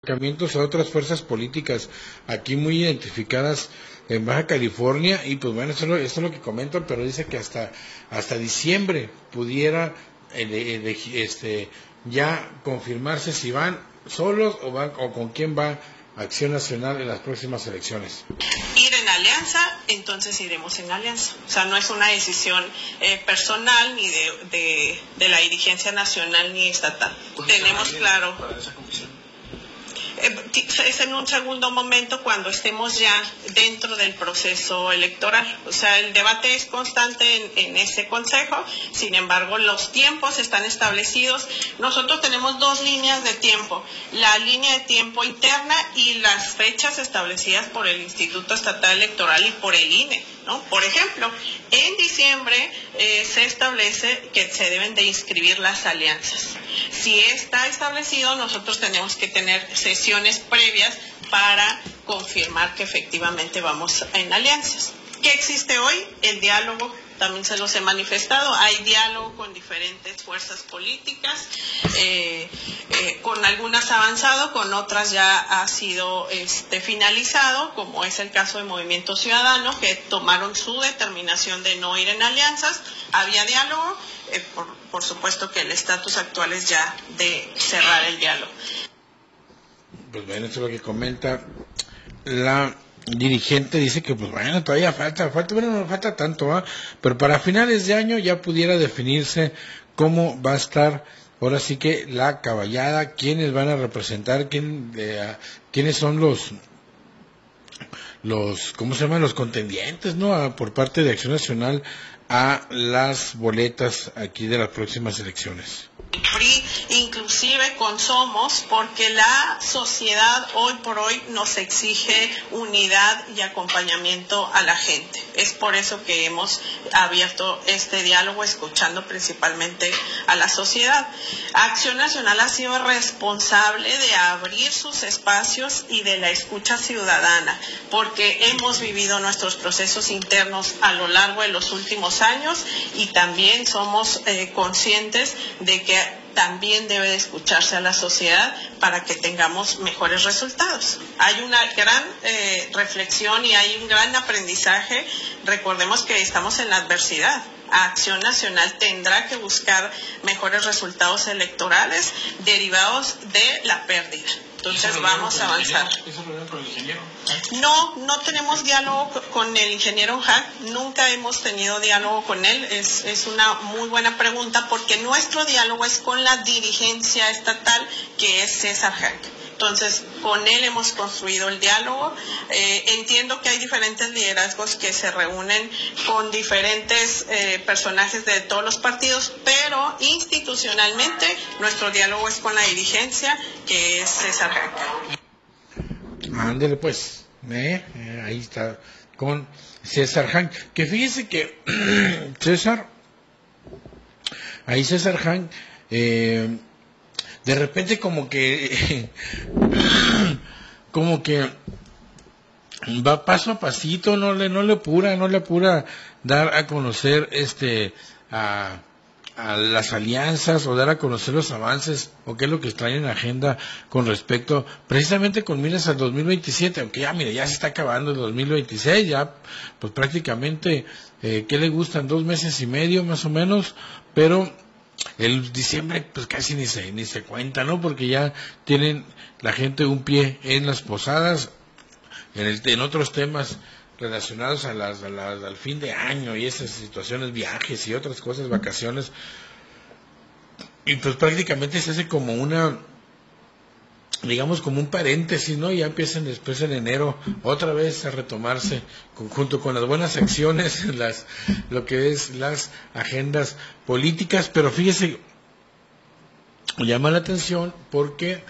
acercamientos a otras fuerzas políticas aquí muy identificadas en Baja California, y pues bueno, esto es lo que comentan, pero dice que hasta diciembre pudiera ya confirmarse si van solos o con quién va Acción Nacional en las próximas elecciones. Ir en alianza, entonces iremos en alianza. O sea, no es una decisión personal ni de la dirigencia nacional ni estatal. Tenemos claro. Es en un segundo momento cuando estemos ya dentro del proceso electoral. O sea, el debate es constante en ese consejo, sin embargo, los tiempos están establecidos. Nosotros tenemos dos líneas de tiempo, la línea de tiempo interna y las fechas establecidas por el Instituto Estatal Electoral y por el INE, ¿no? Por ejemplo, en diciembre se establece que se deben de inscribir las alianzas. Si está establecido, nosotros tenemos que tener sesiones previas para confirmar que efectivamente vamos en alianzas. ¿Qué existe hoy? El diálogo, también se los he manifestado, hay diálogo con diferentes fuerzas políticas, con algunas avanzado, con otras ya ha sido finalizado, como es el caso de Movimiento Ciudadano, que tomaron su determinación de no ir en alianzas. Había diálogo, por supuesto que el estatus actual es ya de cerrar el diálogo. Pues bueno, esto es lo que comenta la dirigente. Dice que pues bueno, todavía falta, bueno, no falta tanto, pero para finales de año ya pudiera definirse cómo va a estar, ahora sí que la caballada, quiénes van a representar, quiénes son ¿cómo se llaman? Los contendientes, ¿no? Por parte de Acción Nacional a las boletas aquí de las próximas elecciones. PRI, inclusive con Somos, porque la sociedad hoy por hoy nos exige unidad y acompañamiento a la gente. Es por eso que hemos abierto este diálogo, escuchando principalmente a la sociedad. Acción Nacional ha sido responsable de abrir sus espacios y de la escucha ciudadana, porque hemos vivido nuestros procesos internos a lo largo de los últimos años y también somos conscientes de que también debe de escucharse a la sociedad para que tengamos mejores resultados. Hay una gran reflexión y hay un gran aprendizaje. Recordemos que estamos en la adversidad. Acción Nacional tendrá que buscar mejores resultados electorales derivados de la pérdida. Entonces vamos a avanzar. ¿Eso reunión con el ingeniero? No tenemos diálogo con el ingeniero Hank, nunca hemos tenido diálogo con él. Es una muy buena pregunta porque nuestro diálogo es con la dirigencia estatal, que es César Hank. Entonces, con él hemos construido el diálogo. Entiendo que hay diferentes liderazgos que se reúnen con diferentes personajes de todos los partidos, pero institucionalmente nuestro diálogo es con la dirigencia, que es César Hank. Ándele pues, ahí está, con César Hank. Que fíjese que César Hank, de repente como que va paso a pasito, no le apura dar a conocer a las alianzas o dar a conocer los avances o qué es lo que trae en la agenda con respecto, precisamente con miras al 2027, aunque ya se está acabando el 2026, ya pues prácticamente, ¿qué le gustan? 2 meses y medio más o menos, pero el diciembre pues casi ni se cuenta, ¿no? Porque ya tienen la gente un pie en las posadas, en otros temas relacionados al fin de año y esas situaciones, viajes y otras cosas, vacaciones, y pues prácticamente se hace como digamos como un paréntesis, ¿no? Ya empiezan después en enero otra vez a retomarse junto con las buenas acciones, lo que es las agendas políticas. Pero fíjese, llama la atención porque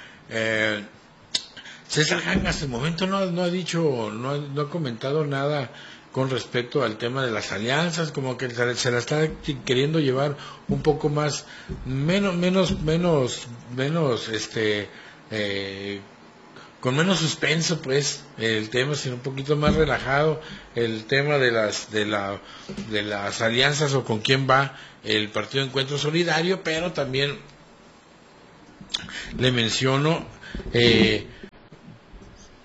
César Hank hasta el momento no ha comentado nada con respecto al tema de las alianzas, como que se la está queriendo llevar un poco más, menos con menos suspenso, pues, el tema, sino un poquito más relajado, el tema de las alianzas o con quién va el Partido Encuentro Solidario. Pero también le menciono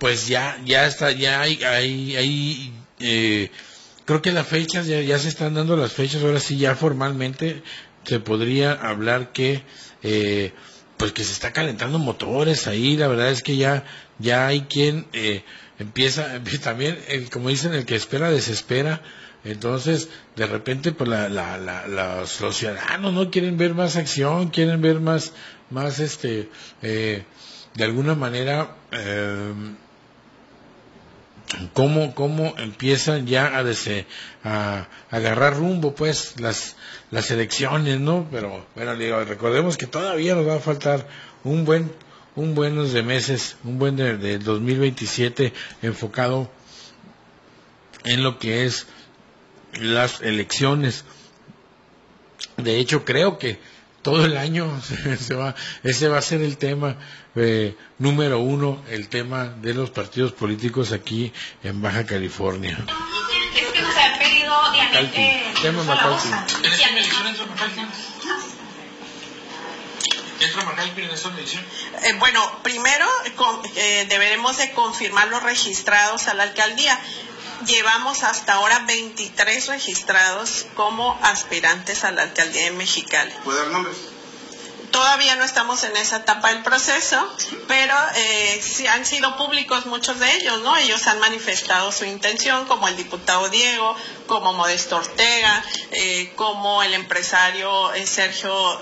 pues ya está, ya hay creo que las fechas, ya se están dando las fechas, ahora sí ya formalmente se podría hablar que pues que se está calentando motores ahí, la verdad es que ya hay quien empieza también, como dicen, el que espera desespera. Entonces, de repente, pues los ciudadanos no quieren ver más acción, quieren ver más de alguna manera, cómo empiezan ya a agarrar rumbo, pues, las elecciones, ¿no? Pero, bueno, digo, recordemos que todavía nos va a faltar un buenos de meses, de 2027 enfocado en lo que es las elecciones. De hecho, creo que todo el año ese va a ser el tema número uno, el tema de los partidos políticos aquí en Baja California. Es que nos han pedido tema McAlpin. ¿Entra McAlpin en esta medición? Bueno, primero deberemos de confirmar los registrados a la alcaldía. Llevamos hasta ahora 23 registrados como aspirantes a la alcaldía de Mexicali. ¿Puede dar nombres? Todavía no estamos en esa etapa del proceso, pero sí han sido públicos muchos de ellos, ¿no? Ellos han manifestado su intención, como el diputado Diego, como Modesto Ortega, como el empresario Sergio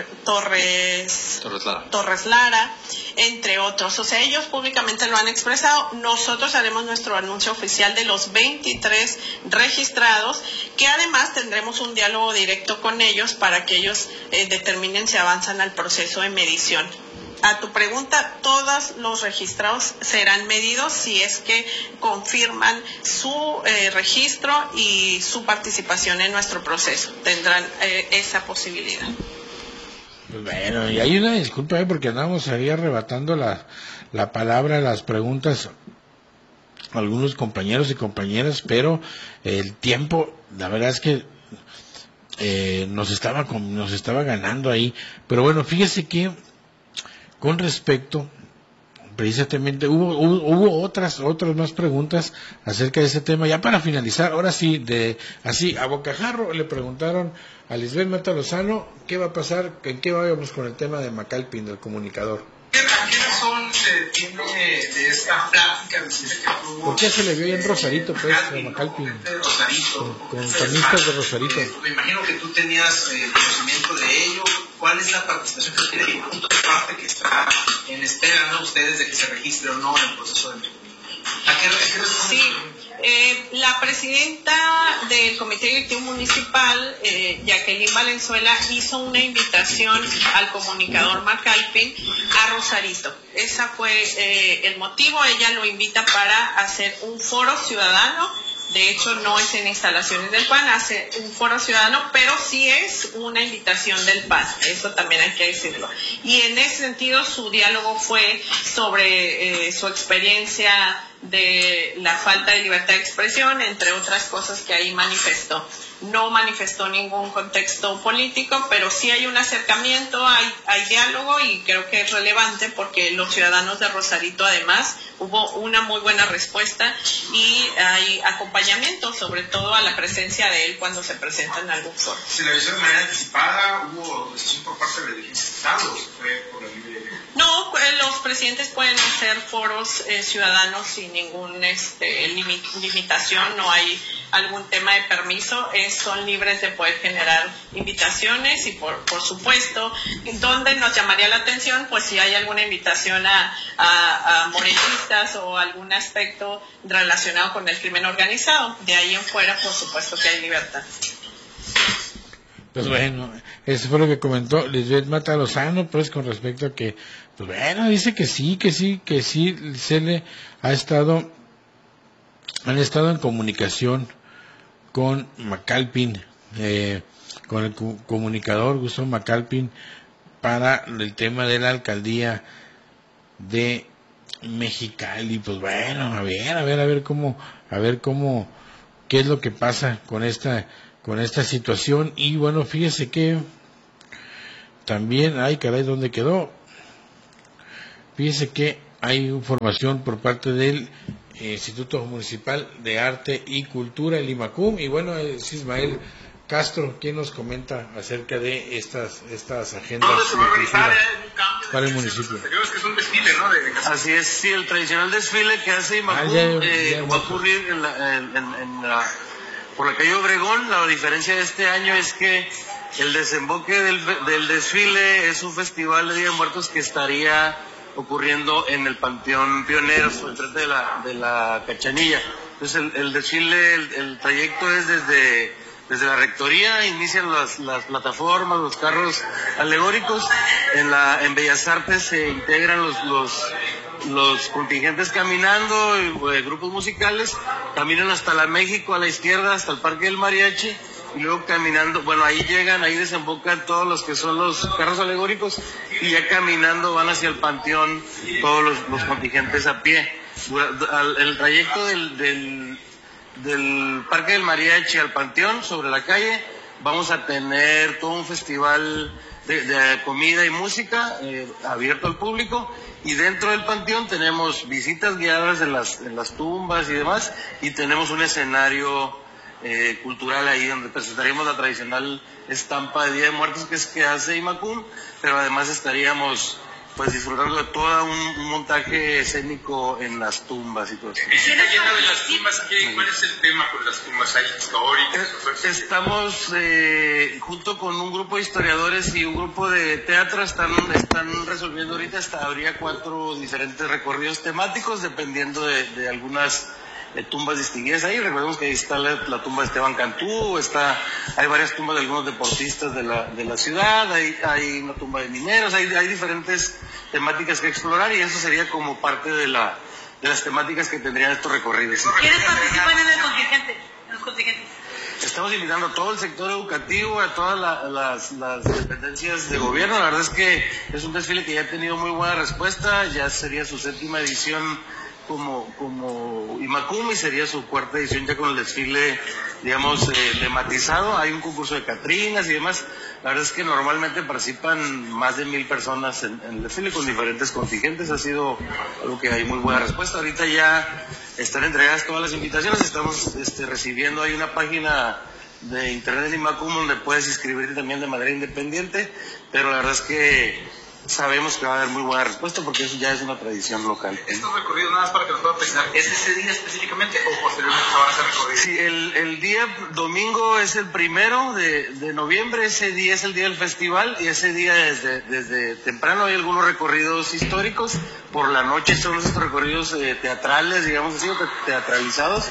Torres Lara, entre otros. O sea, ellos públicamente lo han expresado. Nosotros haremos nuestro anuncio oficial de los 23 registrados, que además tendremos un diálogo directo con ellos para que ellos determinen si avanzan al proceso de medición. A tu pregunta, todos los registrados serán medidos si es que confirman su registro y su participación en nuestro proceso. Tendrán esa posibilidad. Pues bueno, y hay una disculpa porque andamos ahí arrebatando la palabra, las preguntas a algunos compañeros y compañeras, pero el tiempo, la verdad es que nos estaba ganando ahí. Pero bueno, fíjese que con respecto, precisamente hubo otras más preguntas acerca de ese tema. Ya para finalizar, ahora sí, así a bocajarro le preguntaron a Lisbeth Mata Lozano qué va a pasar, en qué vamos con el tema de McAlpin, del comunicador. ¿A qué razón se tiene de esta plática? ¿Por qué se le vio ahí en Rosarito, pues, a McAlpin? Con panistas de Rosarito. Me imagino que tú tenías conocimiento de ello. ¿Cuál es la participación que tiene el punto de parte que está en espera, ¿no? Ustedes de que se registre o no en el proceso de... ¿A qué responde? Sí. La presidenta del Comité Directivo Municipal, Jacqueline Valenzuela, hizo una invitación al comunicador McAlpin a Rosarito. Ese fue el motivo. Ella lo invita para hacer un foro ciudadano. De hecho, no es en instalaciones del PAN, hace un foro ciudadano, pero sí es una invitación del PAN. Eso también hay que decirlo. Y en ese sentido, su diálogo fue sobre su experiencia de la falta de libertad de expresión, entre otras cosas que ahí manifestó. No manifestó ningún contexto político, pero sí hay un acercamiento, hay diálogo, y creo que es relevante porque los ciudadanos de Rosarito además hubo una muy buena respuesta y hay acompañamiento, sobre todo a la presencia de él cuando se presenta en algún foro. ¿Se le avisó de manera anticipada? ¿Hubo decisión por parte de la dirigencia estatal o fue por la libre? No, los presidentes pueden hacer foros ciudadanos sin ningún limitación, no hay algún tema de permiso, son libres de poder generar invitaciones y por supuesto, donde nos llamaría la atención, pues si hay alguna invitación a morenistas o algún aspecto relacionado con el crimen organizado, de ahí en fuera por supuesto que hay libertad. Pues bueno, eso fue lo que comentó Lisbeth Mata Lozano, pues con respecto a que, pues bueno, dice que sí, se le han estado en comunicación con McAlpin, con el comunicador Gustavo McAlpin, para el tema de la alcaldía de Mexicali. Pues bueno, a ver cómo, qué es lo que pasa con esta situación. Y bueno, fíjese que también, ay caray, ¿dónde quedó? Fíjese que hay información por parte del Instituto Municipal de Arte y Cultura, el IMACUM, y bueno, es Ismael Castro quien nos comenta acerca de estas agendas ¿Dónde se va a organizar? cultura Un cambio para el municipio. Que es un desfile, ¿no? Así es, sí, el tradicional desfile que hace IMACUM va a ocurrir por la calle Obregón. La diferencia de este año es que el desemboque del desfile es un festival de Día de Muertos que estaría ocurriendo en el Panteón Pioneros, enfrente de la Cachanilla. Entonces el desfile, el trayecto es desde la rectoría, inician las plataformas, los carros alegóricos. En Bellas Artes se integran los contingentes caminando, grupos musicales, caminan hasta la México a la izquierda, hasta el Parque del Mariachi, y luego caminando, bueno, ahí llegan, ahí desembocan todos los que son los carros alegóricos, y ya caminando van hacia el panteón todos los contingentes a pie. El trayecto del Parque del Mariachi al panteón, sobre la calle, vamos a tener todo un festival de comida y música abierto al público, y dentro del panteón tenemos visitas guiadas en las tumbas y demás, y tenemos un escenario cultural ahí donde presentaríamos la tradicional estampa de Día de Muertos que hace IMACUM, pero además estaríamos pues disfrutando de todo un montaje escénico en las tumbas y todo eso. ¿Está llena de las tumbas? ¿Cuál es el tema con las tumbas? ¿Hay históricas? Estamos junto con un grupo de historiadores y un grupo de teatro, están resolviendo ahorita, habría 4 diferentes recorridos temáticos dependiendo de algunas tumbas distinguidas ahí. Recordemos que ahí está la tumba de Esteban Cantú, hay varias tumbas de algunos deportistas de la ciudad, hay una tumba de mineros, hay diferentes temáticas que explorar, y eso sería como parte de las temáticas que tendrían estos recorridos. ¿Quiénes participan en el contingente? En los contingentes. Estamos invitando a todo el sector educativo, a todas las dependencias de gobierno. La verdad es que es un desfile que ya ha tenido muy buena respuesta, ya sería su 7ª edición como IMACUM, y sería su 4ª edición ya con el desfile, digamos, tematizado. Hay un concurso de catrinas y demás. La verdad es que normalmente participan más de 1000 personas en el desfile con diferentes contingentes. Ha sido algo que hay muy buena respuesta. Ahorita ya están entregadas todas las invitaciones. Estamos recibiendo, hay una página de internet de IMACUM donde puedes inscribirte también de manera independiente, pero la verdad es que sabemos que va a haber muy buena respuesta porque eso ya es una tradición local. Estos recorridos, nada más para que nos puedan precisar, ¿es ese día específicamente o posteriormente se van a hacer recorridos? Sí, el día domingo es el 1 de noviembre, ese día es el día del festival, y ese día desde temprano hay algunos recorridos históricos. Por la noche son estos recorridos teatrales, digamos así, teatralizados,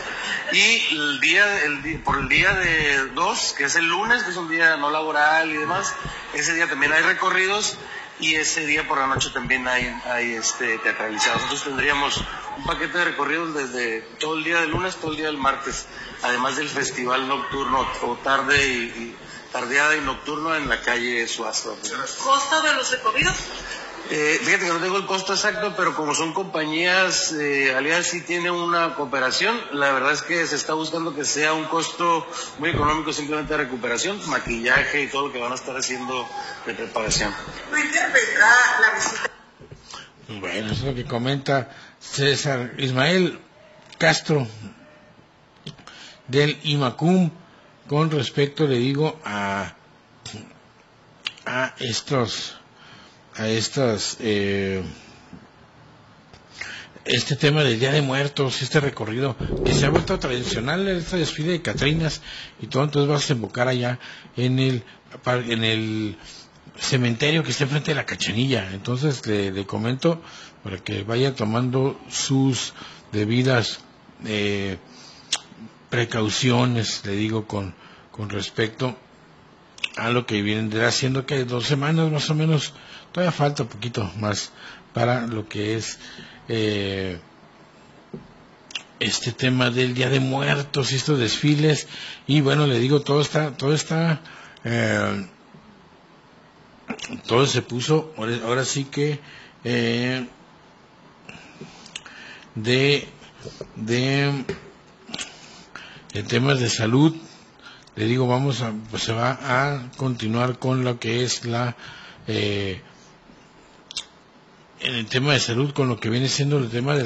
y por el día de 2, que es el lunes, que es un día no laboral y demás, ese día también hay recorridos, y ese día por la noche también hay teatralizados. Entonces tendríamos un paquete de recorridos desde todo el día del lunes, todo el día del martes, además del festival nocturno o tarde y tardeada y nocturno en la calle Suazo. ¿Costo de los recorridos? Fíjate que no tengo el costo exacto, pero como son compañías aliadas, sí tiene una cooperación. La verdad es que se está buscando que sea un costo muy económico, simplemente de recuperación, maquillaje y todo lo que van a estar haciendo de preparación. ¿Vendrá la visita? Bueno, eso es lo que comenta César Ismael Castro del IMACUM con respecto, le digo, a este tema del Día de Muertos, este recorrido que se ha vuelto tradicional, este desfile de catrinas y todo. Entonces vas a desembocar allá en el cementerio que está enfrente de la Cachanilla. Entonces le comento para que vaya tomando sus debidas precauciones, le digo, con respecto a lo que vienen de haciendo, que 2 semanas más o menos. Todavía falta un poquito más para lo que es este tema del Día de Muertos y estos desfiles. Y bueno, le digo, todo se puso, ahora sí que de temas de salud. Le digo, pues se va a continuar con lo que es en el tema de salud con lo que viene siendo el tema de